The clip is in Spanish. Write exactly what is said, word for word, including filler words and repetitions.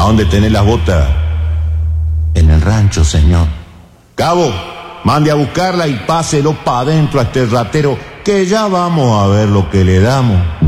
dónde tenés las botas? En el rancho, señor. Cabo, mande a buscarla y páselo pa' adentro a este ratero, que ya vamos a ver lo que le damos.